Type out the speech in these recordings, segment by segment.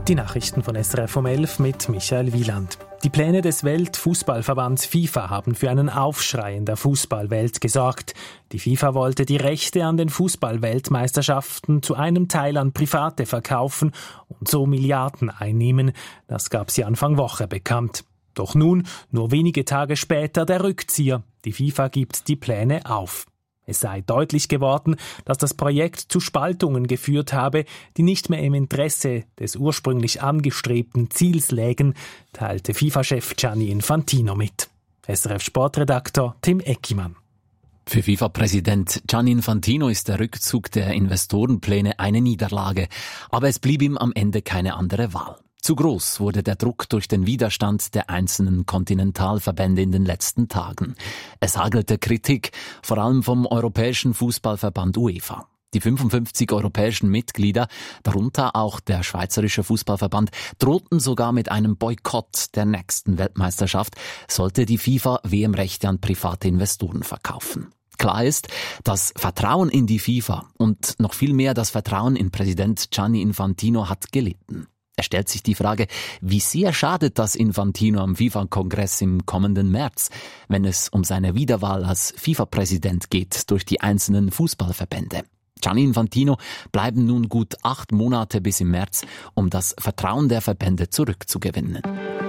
Die Nachrichten von SRF um 11 mit Michael Wieland. Die Pläne des Weltfußballverbands FIFA haben für einen Aufschrei in der Fußballwelt gesorgt. Die FIFA wollte die Rechte an den Fußballweltmeisterschaften zu einem Teil an Private verkaufen und so Milliarden einnehmen. Das gab sie Anfang Woche bekannt. Doch nun, nur wenige Tage später, der Rückzieher. Die FIFA gibt die Pläne auf. Es sei deutlich geworden, dass das Projekt zu Spaltungen geführt habe, die nicht mehr im Interesse des ursprünglich angestrebten Ziels lägen, teilte FIFA-Chef Gianni Infantino mit. SRF-Sportredaktor Tim Eckimann. Für FIFA-Präsident Gianni Infantino ist der Rückzug der Investorenpläne eine Niederlage, aber es blieb ihm am Ende keine andere Wahl. Zu groß wurde der Druck durch den Widerstand der einzelnen Kontinentalverbände in den letzten Tagen. Es hagelte Kritik, vor allem vom Europäischen Fußballverband UEFA. Die 55 europäischen Mitglieder, darunter auch der Schweizerische Fußballverband, drohten sogar mit einem Boykott der nächsten Weltmeisterschaft, sollte die FIFA WM-Rechte an private Investoren verkaufen. Klar ist, das Vertrauen in die FIFA und noch viel mehr das Vertrauen in Präsident Gianni Infantino hat gelitten. Es stellt sich die Frage, wie sehr schadet das Infantino am FIFA-Kongress im kommenden März, wenn es um seine Wiederwahl als FIFA-Präsident geht durch die einzelnen Fußballverbände. Gianni Infantino bleiben nun gut 8 Monate bis im März, um das Vertrauen der Verbände zurückzugewinnen.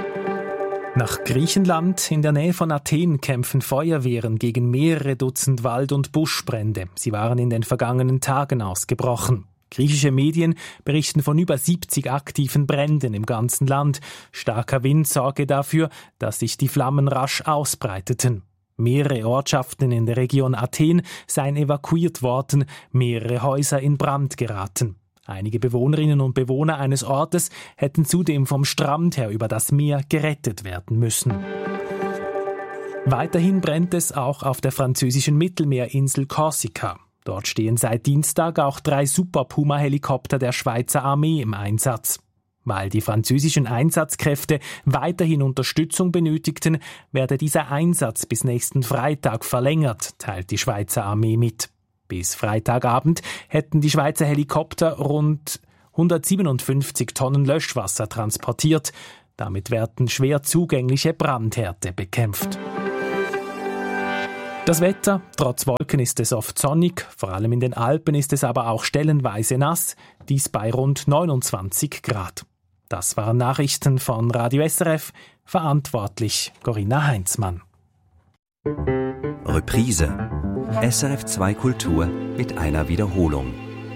Nach Griechenland in der Nähe von Athen kämpfen Feuerwehren gegen mehrere Dutzend Wald- und Buschbrände. Sie waren in den vergangenen Tagen ausgebrochen. Griechische Medien berichten von über 70 aktiven Bränden im ganzen Land. Starker Wind sorge dafür, dass sich die Flammen rasch ausbreiteten. Mehrere Ortschaften in der Region Athen seien evakuiert worden, mehrere Häuser in Brand geraten. Einige Bewohnerinnen und Bewohner eines Ortes hätten zudem vom Strand her über das Meer gerettet werden müssen. Weiterhin brennt es auch auf der französischen Mittelmeerinsel Korsika. Dort stehen seit Dienstag auch 3 Super Puma-Helikopter der Schweizer Armee im Einsatz. Weil die französischen Einsatzkräfte weiterhin Unterstützung benötigten, werde dieser Einsatz bis nächsten Freitag verlängert, teilt die Schweizer Armee mit. Bis Freitagabend hätten die Schweizer Helikopter rund 157 Tonnen Löschwasser transportiert. Damit werden schwer zugängliche Brandherde bekämpft. Das Wetter, trotz Wolken ist es oft sonnig, vor allem in den Alpen ist es aber auch stellenweise nass, dies bei rund 29 Grad. Das waren Nachrichten von Radio SRF, verantwortlich Corinna Heinzmann. Reprise. SRF 2 Kultur mit einer Wiederholung.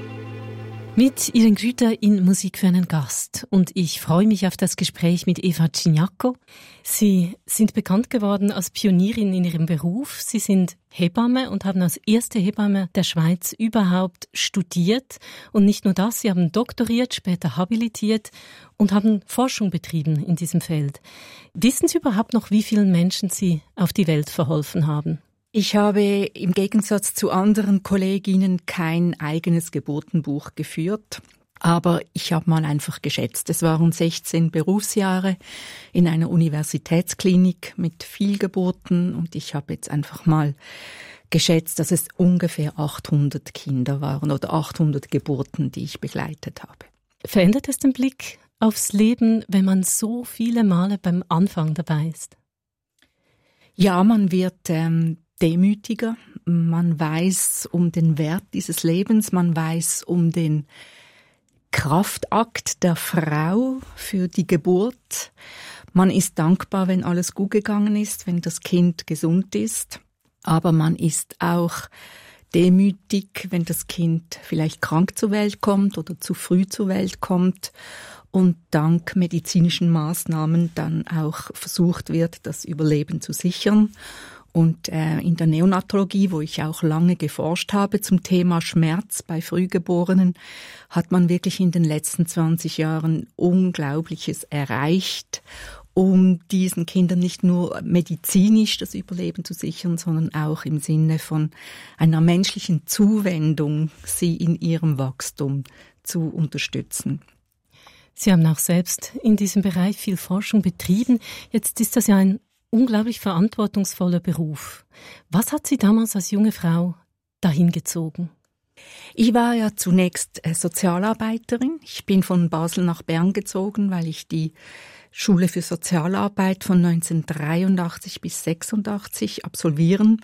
Mit Irene Grüter in Musik für einen Gast. Und ich freue mich auf das Gespräch mit Eva Ciniacco. Sie sind bekannt geworden als Pionierin in ihrem Beruf. Sie sind Hebamme und haben als erste Hebamme der Schweiz überhaupt studiert. Und nicht nur das, sie haben doktoriert, später habilitiert und haben Forschung betrieben in diesem Feld. Wissen Sie überhaupt noch, wie vielen Menschen Sie auf die Welt verholfen haben? Ich habe im Gegensatz zu anderen Kolleginnen kein eigenes Geburtenbuch geführt, aber ich habe mal einfach geschätzt. Es waren 16 Berufsjahre in einer Universitätsklinik mit Fehlgeburten und ich habe jetzt einfach mal geschätzt, dass es ungefähr 800 Kinder waren oder 800 Geburten, die ich begleitet habe. Verändert es den Blick aufs Leben, wenn man so viele Male beim Anfang dabei ist? Ja, man wird demütiger, man weiß um den Wert dieses Lebens, man weiß um den Kraftakt der Frau für die Geburt. Man ist dankbar, wenn alles gut gegangen ist, wenn das Kind gesund ist, aber man ist auch demütig, wenn das Kind vielleicht krank zur Welt kommt oder zu früh zur Welt kommt und dank medizinischen Maßnahmen dann auch versucht wird, das Überleben zu sichern. Und in der Neonatologie, wo ich auch lange geforscht habe zum Thema Schmerz bei Frühgeborenen, hat man wirklich in den letzten 20 Jahren Unglaubliches erreicht, um diesen Kindern nicht nur medizinisch das Überleben zu sichern, sondern auch im Sinne von einer menschlichen Zuwendung, sie in ihrem Wachstum zu unterstützen. Sie haben auch selbst in diesem Bereich viel Forschung betrieben. Jetzt ist das ja ein unglaublich verantwortungsvoller Beruf. Was hat Sie damals als junge Frau dahin gezogen? Ich war ja zunächst Sozialarbeiterin. Ich bin von Basel nach Bern gezogen, weil ich die Schule für Sozialarbeit von 1983 bis 1986 absolvieren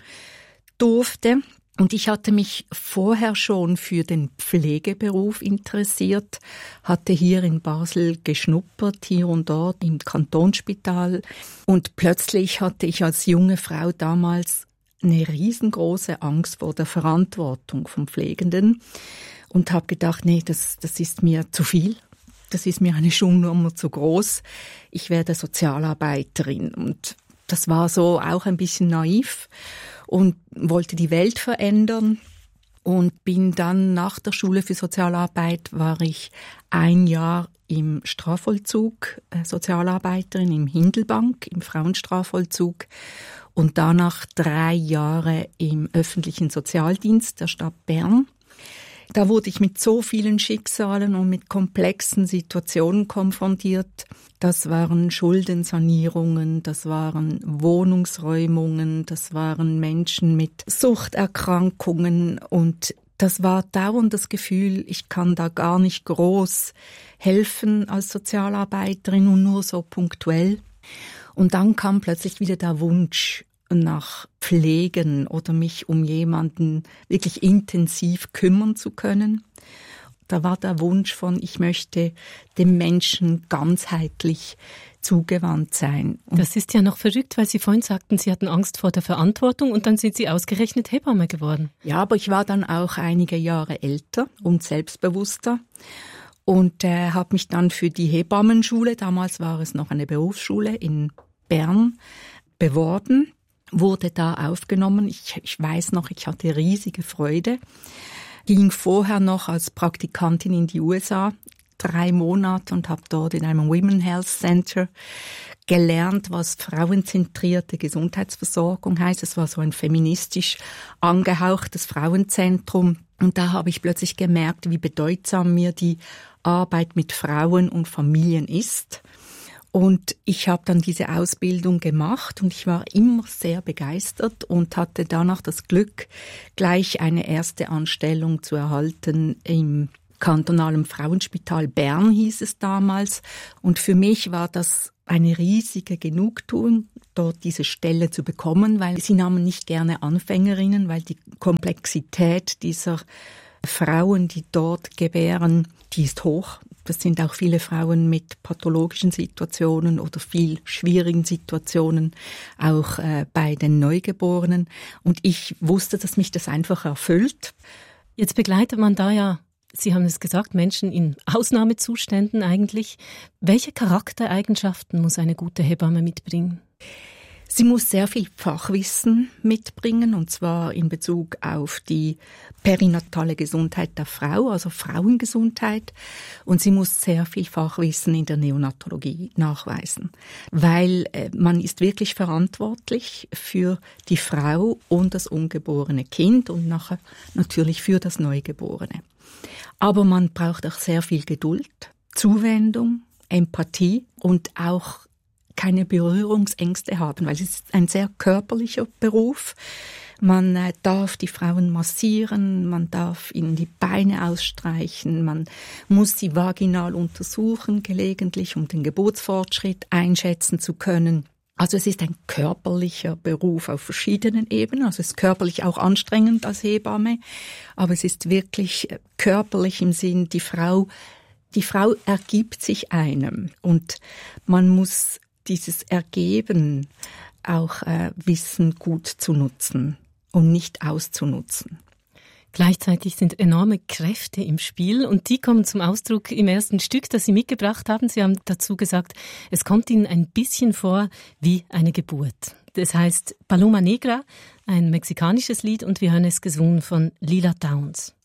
durfte. Und ich hatte mich vorher schon für den Pflegeberuf interessiert, hatte hier in Basel geschnuppert, hier und dort im Kantonsspital. Und plötzlich hatte ich als junge Frau damals eine riesengroße Angst vor der Verantwortung vom Pflegenden und habe gedacht, nee, das ist mir zu viel. Das ist mir eine Schuhnummer zu groß. Ich werde Sozialarbeiterin. Und das war so auch ein bisschen naiv und wollte die Welt verändern. Und bin dann nach der Schule für Sozialarbeit, war ich 1 Jahr im Strafvollzug, Sozialarbeiterin im Hindelbank, im Frauenstrafvollzug. Und danach 3 Jahre im öffentlichen Sozialdienst der Stadt Bern. Da wurde ich mit so vielen Schicksalen und mit komplexen Situationen konfrontiert. Das waren Schuldensanierungen, das waren Wohnungsräumungen, das waren Menschen mit Suchterkrankungen und das war dauernd das Gefühl, ich kann da gar nicht groß helfen als Sozialarbeiterin und nur so punktuell. Und dann kam plötzlich wieder der Wunsch nach Pflegen oder mich um jemanden wirklich intensiv kümmern zu können. Da war der Wunsch von, ich möchte dem Menschen ganzheitlich zugewandt sein. Das ist ja noch verrückt, weil Sie vorhin sagten, Sie hatten Angst vor der Verantwortung und dann sind Sie ausgerechnet Hebamme geworden. Ja, aber ich war dann auch einige Jahre älter und selbstbewusster und habe mich dann für die Hebammenschule, damals war es noch eine Berufsschule in Bern, beworben. Wurde da aufgenommen. Ich weiß noch, ich hatte riesige Freude. Ging vorher noch als Praktikantin in die USA 3 Monate und habe dort in einem Women Health Center gelernt, was frauenzentrierte Gesundheitsversorgung heißt. Es war so ein feministisch angehauchtes Frauenzentrum. Und da habe ich plötzlich gemerkt, wie bedeutsam mir die Arbeit mit Frauen und Familien ist. Und ich habe dann diese Ausbildung gemacht und ich war immer sehr begeistert und hatte danach das Glück, gleich eine erste Anstellung zu erhalten im kantonalen Frauenspital Bern, hieß es damals. Und für mich war das eine riesige Genugtuung, dort diese Stelle zu bekommen, weil sie nahmen nicht gerne Anfängerinnen, weil die Komplexität dieser Frauen, die dort gebären, die ist hoch. Das sind auch viele Frauen mit pathologischen Situationen oder viel schwierigen Situationen, auch bei den Neugeborenen. Und ich wusste, dass mich das einfach erfüllt. Jetzt begleitet man da ja, Sie haben es gesagt, Menschen in Ausnahmezuständen eigentlich. Welche Charaktereigenschaften muss eine gute Hebamme mitbringen? Sie muss sehr viel Fachwissen mitbringen, und zwar in Bezug auf die perinatale Gesundheit der Frau, also Frauengesundheit. Und sie muss sehr viel Fachwissen in der Neonatologie nachweisen, weil man ist wirklich verantwortlich für die Frau und das ungeborene Kind und nachher natürlich für das Neugeborene. Aber man braucht auch sehr viel Geduld, Zuwendung, Empathie und auch keine Berührungsängste haben, weil es ist ein sehr körperlicher Beruf. Man darf die Frauen massieren, man darf ihnen die Beine ausstreichen, man muss sie vaginal untersuchen gelegentlich, um den Geburtsfortschritt einschätzen zu können. Also es ist ein körperlicher Beruf auf verschiedenen Ebenen. Also es ist körperlich auch anstrengend als Hebamme, aber es ist wirklich körperlich im Sinn, die Frau ergibt sich einem und man muss dieses Ergeben auch wissen, gut zu nutzen und nicht auszunutzen. Gleichzeitig sind enorme Kräfte im Spiel und die kommen zum Ausdruck im ersten Stück, das Sie mitgebracht haben. Sie haben dazu gesagt, es kommt Ihnen ein bisschen vor wie eine Geburt. Das heißt Paloma Negra, ein mexikanisches Lied, und wir hören es gesungen von Lila Downs.